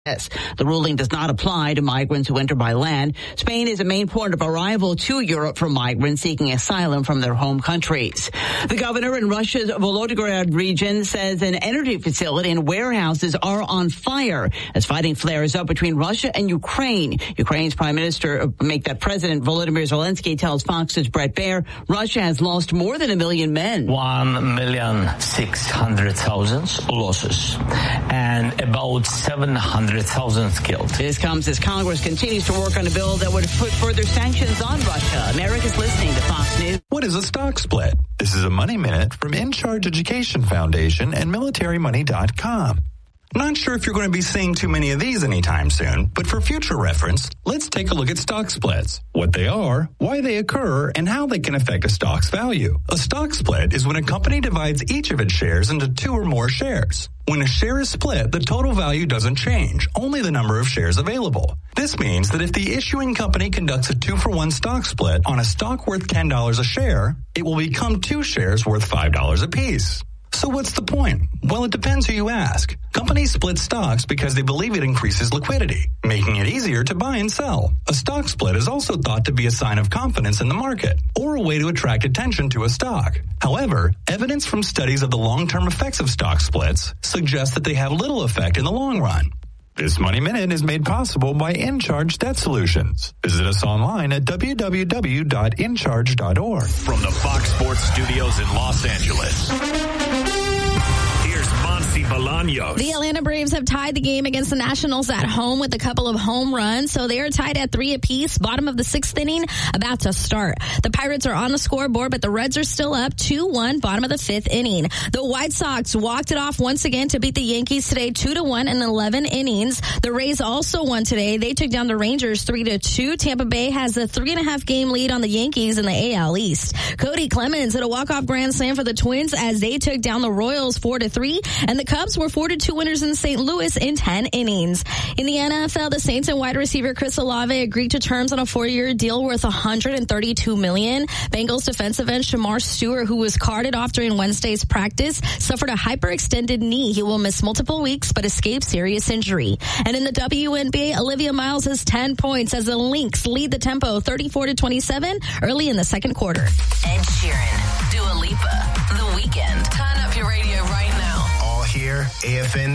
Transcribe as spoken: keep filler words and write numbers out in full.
The ruling does not apply to migrants who enter by land. Spain is a main port of arrival to Europe for migrants seeking asylum from their home countries. The governor in Russia's Volodymyr region says an energy facility and warehouses are on fire as fighting flares up between Russia and Ukraine. Ukraine's prime minister, make that President Volodymyr Zelensky, tells Fox's Brett Baer Russia has lost more than a million men. One million six hundred thousand losses and about seven hundred thousand killed. This comes as Congress continues to work on a bill that would put further sanctions on Russia. America's listening to Fox News. What is a stock split? This is a Money Minute from In Charge Education Foundation and military money dot com. Not sure if you're going to be seeing too many of these anytime soon, but for future reference, let's take a look at stock splits, what they are, why they occur, and how they can affect a stock's value. A stock split is when a company divides each of its shares into two or more shares. When a share is split, the total value doesn't change, only the number of shares available. This means that if the issuing company conducts a two-for-one stock split on a stock worth ten dollars a share, it will become two shares worth five dollars apiece. So what's the point? Well, it depends who you ask. Companies split stocks because they believe it increases liquidity, making it easier to buy and sell. A stock split is also thought to be a sign of confidence in the market or a way to attract attention to a stock. However, evidence from studies of the long-term effects of stock splits suggests that they have little effect in the long run. This Money Minute is made possible by InCharge Debt Solutions. Visit us online at w w w dot in charge dot org. From the Fox Sports Studios in Los Angeles, here's Monty Bolaños. The Atlanta Braves have tied the game against the Nationals at home with a couple of home runs, so they are tied at three apiece. Bottom of the sixth inning, about to start. The Pirates are on the scoreboard, but the Reds are still up two one, bottom of the fifth inning. The White Sox walked it off once again to beat the Yankees today two to one in eleven innings. The Rays also won today. They took down the Rangers three to two. Tampa Bay has a three and a half game lead on the Yankees in the A L East. Cody Clemens hit a walk-off grand slam for the Twins as they took down the Royals four to three, and the Cubs were four to two winners in Saint Louis in ten innings. In the N F L, the Saints and wide receiver Chris Olave agreed to terms on a four-year deal worth one hundred thirty-two million dollars. Bengals defensive end Shamar Stewart, who was carted off during Wednesday's practice, suffered a hyperextended knee. He will miss multiple weeks but escape serious injury. And in the W N B A, Olivia Miles has ten points as the Lynx lead the tempo thirty-four to twenty-seven early in the second quarter. Ed Sheeran, Dua Lipa, The Weeknd. Turn up your radio right now. All here, A F N